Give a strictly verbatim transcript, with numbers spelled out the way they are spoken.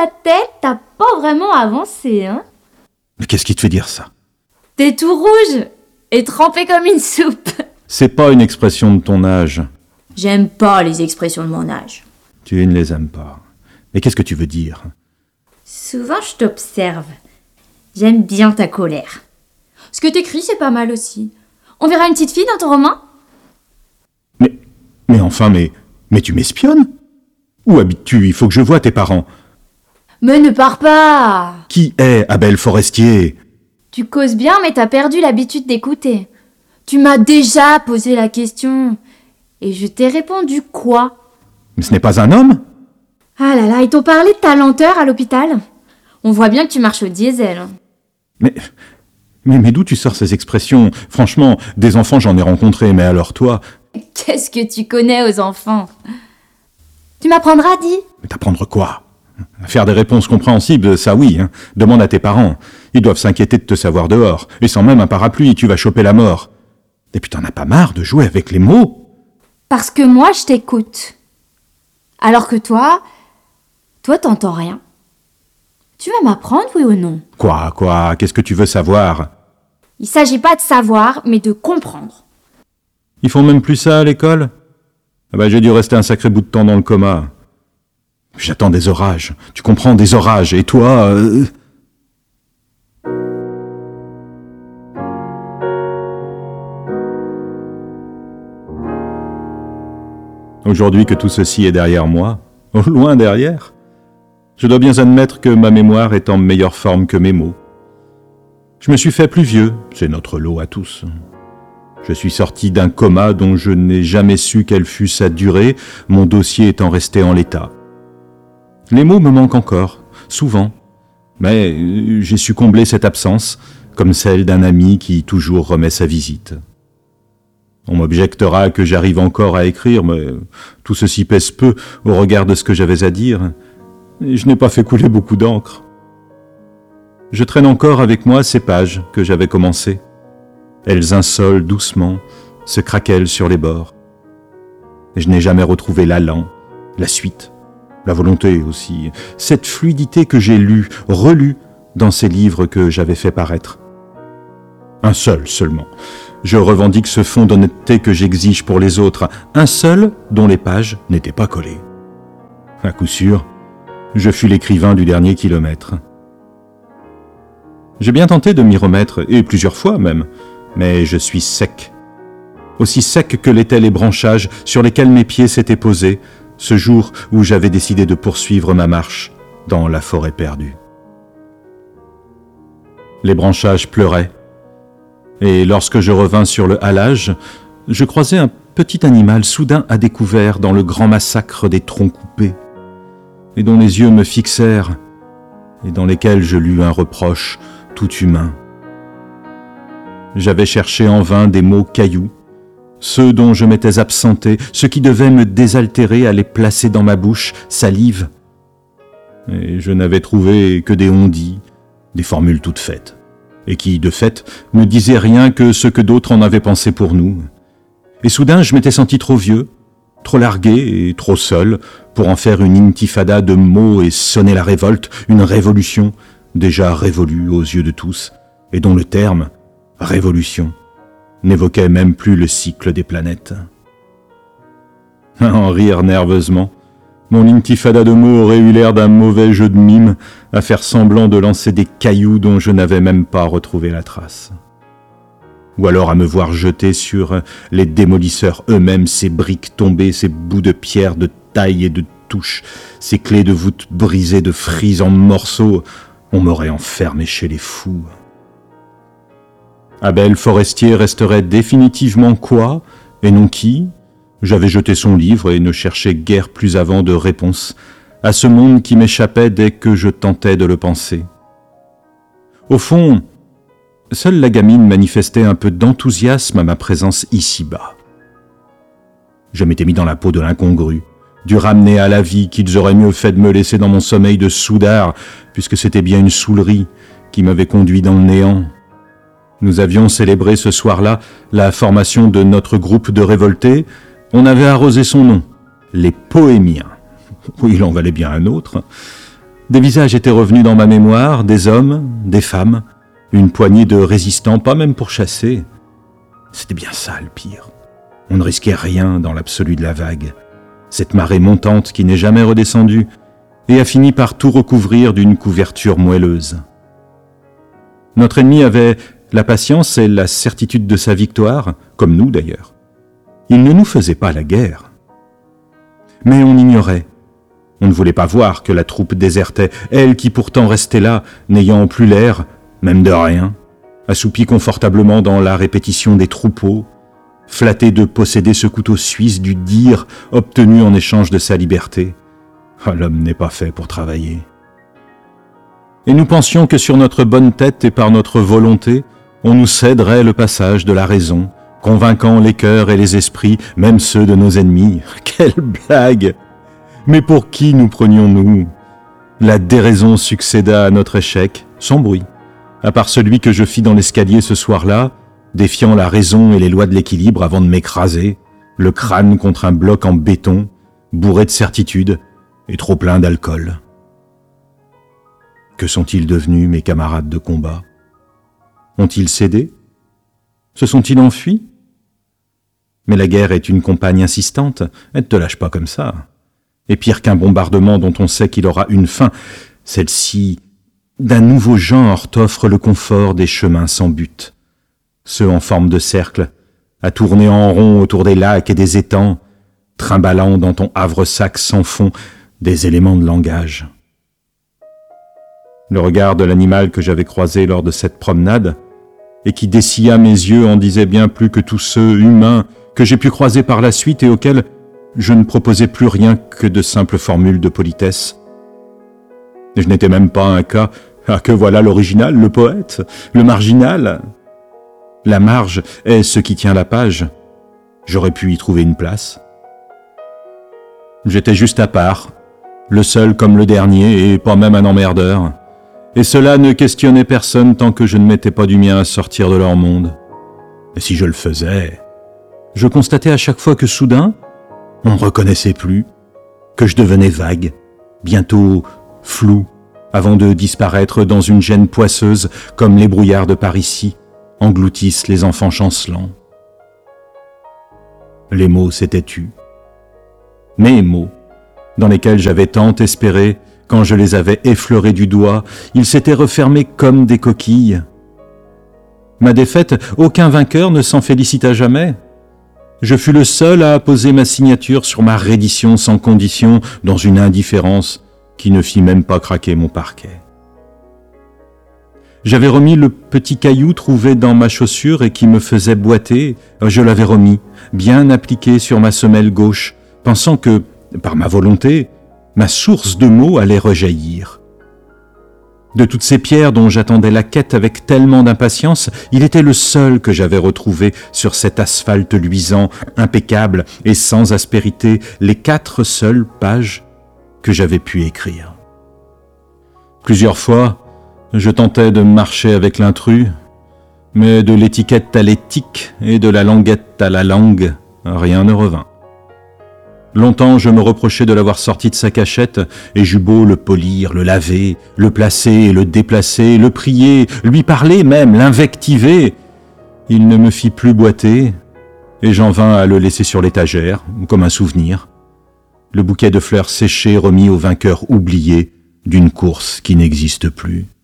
ta tête, t'as pas vraiment avancé, hein? Mais qu'est-ce qui te fait dire ça? T'es tout rouge et trempé comme une soupe. C'est pas une expression de ton âge. J'aime pas les expressions de mon âge. Tu ne les aimes pas. Mais qu'est-ce que tu veux dire? Souvent, je t'observe. J'aime bien ta colère. Ce que t'écris, c'est pas mal aussi. On verra une petite fille dans ton roman? Mais, mais enfin, mais, mais tu m'espionnes? Où habites-tu? Il faut que je voie tes parents. Mais ne pars pas! Qui est Abel Forestier? Tu causes bien, mais t'as perdu l'habitude d'écouter. Tu m'as déjà posé la question. Et je t'ai répondu quoi? Mais ce n'est pas un homme? Ah là là, ils t'ont parlé de ta lenteur à l'hôpital? On voit bien que tu marches au diesel. Mais, mais, mais d'où tu sors ces expressions? Franchement, des enfants j'en ai rencontrés, mais alors toi... Qu'est-ce que tu connais aux enfants? Tu m'apprendras, dis? Mais t'apprendre quoi? Faire des réponses compréhensibles, ça oui. Hein. Demande à tes parents. Ils doivent s'inquiéter de te savoir dehors. Et sans même un parapluie, tu vas choper la mort. Et puis t'en as pas marre de jouer avec les mots? Parce que moi, je t'écoute. Alors que toi, toi, t'entends rien. Tu vas m'apprendre, oui ou non? Quoi, quoi? Qu'est-ce que tu veux savoir? Il s'agit pas de savoir, mais de comprendre. Ils font même plus ça à l'école? Ah bah, j'ai dû rester un sacré bout de temps dans le coma. J'attends des orages. Tu comprends, des orages. Et toi... Euh... Aujourd'hui que tout ceci est derrière moi, au loin derrière, je dois bien admettre que ma mémoire est en meilleure forme que mes mots. Je me suis fait plus vieux, c'est notre lot à tous. Je suis sorti d'un coma dont je n'ai jamais su quelle fût sa durée, mon dossier étant resté en l'état. Les mots me manquent encore, souvent, mais j'ai su combler cette absence, comme celle d'un ami qui toujours remet sa visite. On m'objectera que j'arrive encore à écrire, mais tout ceci pèse peu au regard de ce que j'avais à dire, et je n'ai pas fait couler beaucoup d'encre. Je traîne encore avec moi ces pages que j'avais commencées. Elles insolent doucement, se craquellent sur les bords. Et je n'ai jamais retrouvé l'allant, la suite, la volonté aussi, cette fluidité que j'ai lue, relue dans ces livres que j'avais fait paraître. Un seul seulement. Je revendique ce fond d'honnêteté que j'exige pour les autres, un seul dont les pages n'étaient pas collées. À coup sûr, je fus l'écrivain du dernier kilomètre. J'ai bien tenté de m'y remettre, et plusieurs fois même, mais je suis sec. Aussi sec que l'étaient les branchages sur lesquels mes pieds s'étaient posés, ce jour où j'avais décidé de poursuivre ma marche dans la forêt perdue. Les branchages pleuraient, et lorsque je revins sur le halage, je croisai un petit animal soudain à découvert dans le grand massacre des troncs coupés, et dont les yeux me fixèrent, et dans lesquels je lus un reproche tout humain. J'avais cherché en vain des mots cailloux, ceux dont je m'étais absenté, ceux qui devaient me désaltérer à les placer dans ma bouche, salive. Et je n'avais trouvé que des on-dit, des formules toutes faites, et qui, de fait, ne disaient rien que ce que d'autres en avaient pensé pour nous. Et soudain, je m'étais senti trop vieux, trop largué et trop seul pour en faire une intifada de mots et sonner la révolte, une révolution, déjà révolue aux yeux de tous, et dont le terme, révolution, n'évoquait même plus le cycle des planètes. À en rire nerveusement, mon intifada de mots aurait eu l'air d'un mauvais jeu de mime à faire semblant de lancer des cailloux dont je n'avais même pas retrouvé la trace. Ou alors à me voir jeter sur les démolisseurs eux-mêmes ces briques tombées, ces bouts de pierre de taille et de touche, ces clés de voûte brisées de frises en morceaux. On m'aurait enfermé chez les fous. Abel Forestier resterait définitivement quoi, et non qui? J'avais jeté son livre et ne cherchais guère plus avant de réponse à ce monde qui m'échappait dès que je tentais de le penser. Au fond, seule la gamine manifestait un peu d'enthousiasme à ma présence ici-bas. Je m'étais mis dans la peau de l'incongru, du ramener à la vie qu'ils auraient mieux fait de me laisser dans mon sommeil de soudard, puisque c'était bien une saoulerie qui m'avait conduit dans le néant. Nous avions célébré ce soir-là la formation de notre groupe de révoltés. On avait arrosé son nom, les Pohémiens. Oui, il en valait bien un autre. Des visages étaient revenus dans ma mémoire, des hommes, des femmes, une poignée de résistants, pas même pour chasser. C'était bien ça le pire. On ne risquait rien dans l'absolu de la vague. Cette marée montante qui n'est jamais redescendue et a fini par tout recouvrir d'une couverture moelleuse. Notre ennemi avait la patience et la certitude de sa victoire, comme nous d'ailleurs. Il ne nous faisait pas la guerre. Mais on ignorait. On ne voulait pas voir que la troupe désertait, elle qui pourtant restait là, n'ayant plus l'air, même de rien, assoupie confortablement dans la répétition des troupeaux, flattée de posséder ce couteau suisse du dire obtenu en échange de sa liberté. Oh, l'homme n'est pas fait pour travailler. Et nous pensions que sur notre bonne tête et par notre volonté, on nous céderait le passage de la raison, convainquant les cœurs et les esprits, même ceux de nos ennemis. Quelle blague! Mais pour qui nous prenions-nous? La déraison succéda à notre échec, sans bruit, à part celui que je fis dans l'escalier ce soir-là, défiant la raison et les lois de l'équilibre avant de m'écraser, le crâne contre un bloc en béton, bourré de certitude et trop plein d'alcool. Que sont-ils devenus, mes camarades de combat? Ont-ils cédé? Se sont-ils enfuis? Mais la guerre est une compagne insistante, elle ne te lâche pas comme ça. Et pire qu'un bombardement dont on sait qu'il aura une fin, celle-ci, d'un nouveau genre, t'offre le confort des chemins sans but. Ceux en forme de cercle, à tourner en rond autour des lacs et des étangs, trimballant dans ton havre-sac sans fond des éléments de langage. Le regard de l'animal que j'avais croisé lors de cette promenade, et qui dessilla mes yeux en disait bien plus que tous ceux humains que j'ai pu croiser par la suite et auxquels je ne proposais plus rien que de simples formules de politesse. Je n'étais même pas un cas, ah que voilà l'original, le poète, le marginal. La marge est ce qui tient la page. J'aurais pu y trouver une place. J'étais juste à part, le seul comme le dernier et pas même un emmerdeur. Et cela ne questionnait personne tant que je ne mettais pas du mien à sortir de leur monde. Et si je le faisais, je constatais à chaque fois que soudain, on ne reconnaissait plus, que je devenais vague, bientôt flou, avant de disparaître dans une gêne poisseuse comme les brouillards de par ici engloutissent les enfants chancelants. Les mots s'étaient tus. Mes mots, dans lesquels j'avais tant espéré, quand je les avais effleurés du doigt, ils s'étaient refermés comme des coquilles. Ma défaite, aucun vainqueur ne s'en félicita jamais. Je fus le seul à apposer ma signature sur ma reddition sans condition dans une indifférence qui ne fit même pas craquer mon parquet. J'avais remis le petit caillou trouvé dans ma chaussure et qui me faisait boiter, je l'avais remis, bien appliqué sur ma semelle gauche, pensant que, par ma volonté, ma source de mots allait rejaillir. De toutes ces pierres dont j'attendais la quête avec tellement d'impatience, il était le seul que j'avais retrouvé sur cet asphalte luisant, impeccable et sans aspérité, les quatre seules pages que j'avais pu écrire. Plusieurs fois, je tentais de marcher avec l'intrus, mais de l'étiquette à l'éthique et de la languette à la langue, rien ne revint. Longtemps, je me reprochais de l'avoir sorti de sa cachette, et j'eus beau le polir, le laver, le placer et le déplacer, le prier, lui parler même, l'invectiver. Il ne me fit plus boiter, et j'en vins à le laisser sur l'étagère, comme un souvenir. Le bouquet de fleurs séchées remis au vainqueur oublié d'une course qui n'existe plus.